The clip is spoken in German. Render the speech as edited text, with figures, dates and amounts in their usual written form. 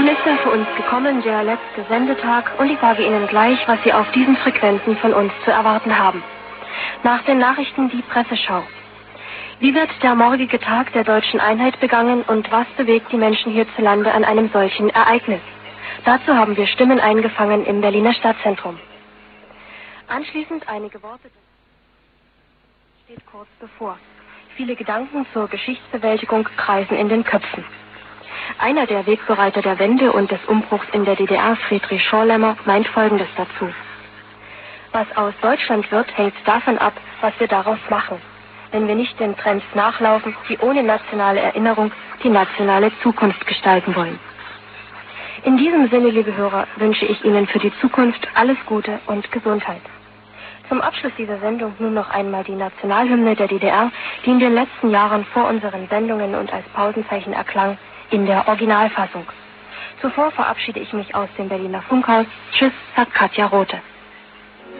Nun ist er für uns gekommen, der letzte Sendetag, und ich sage Ihnen gleich, was Sie auf diesen Frequenzen von uns zu erwarten haben. Nach den Nachrichten die Presseschau. Wie wird der morgige Tag der deutschen Einheit begangen und was bewegt die Menschen hierzulande an einem solchen Ereignis? Dazu haben wir Stimmen eingefangen im Berliner Stadtzentrum. Anschließend einige Worte. Steht kurz bevor. Viele Gedanken zur Geschichtsbewältigung kreisen in den Köpfen. Einer der Wegbereiter der Wende und des Umbruchs in der DDR, Friedrich Schorlemmer, meint Folgendes dazu. Was aus Deutschland wird, hängt davon ab, was wir daraus machen, wenn wir nicht den Trends nachlaufen, die ohne nationale Erinnerung die nationale Zukunft gestalten wollen. In diesem Sinne, liebe Hörer, wünsche ich Ihnen für die Zukunft alles Gute und Gesundheit. Zum Abschluss dieser Sendung nun noch einmal die Nationalhymne der DDR, die in den letzten Jahren vor unseren Sendungen und als Pausenzeichen erklang, in der Originalfassung. Zuvor verabschiede ich mich aus dem Berliner Funkhaus. Tschüss, sagt Katja Rothe.